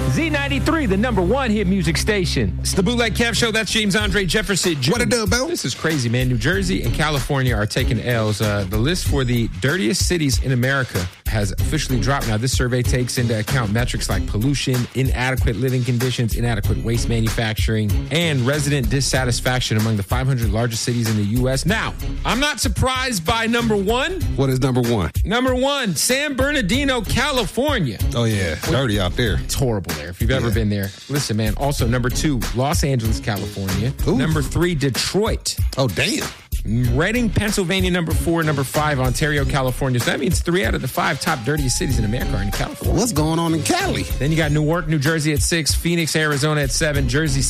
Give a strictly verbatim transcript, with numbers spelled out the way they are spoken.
Z ninety-three, the number one hit music station. It's the Bootleg Kev Show. That's James Andre Jefferson Junior What it do, Bill? This is crazy, man. New Jersey and California are taking L's. Uh, the list for the dirtiest cities in America has officially dropped. Now, this survey takes into account metrics like pollution, inadequate living conditions, inadequate waste manufacturing, and resident dissatisfaction among the five hundred largest cities in the U S. Now, I'm not surprised by number one. What is number one? Number one, San Bernardino, California. Oh, yeah. Dirty out there. It's horrible there if you've ever Yeah. been there. Listen, man. Also, number two, Los Angeles, California. Ooh. Number three, Detroit. Oh, damn. Reading, Pennsylvania, number four. Number five, Ontario, California. So that means three out of the five top dirtiest cities in America are in California. What's going on in Cali? Then you got Newark, New Jersey at six, Phoenix, Arizona at seven, Jersey